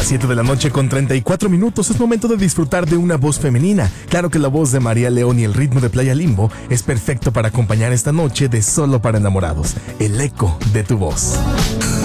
7 de la noche con 34 minutos es momento de disfrutar de una voz femenina. Claro que la voz de María León y el ritmo de Playa Limbo es perfecto para acompañar esta noche de Solo para Enamorados. El eco de tu voz.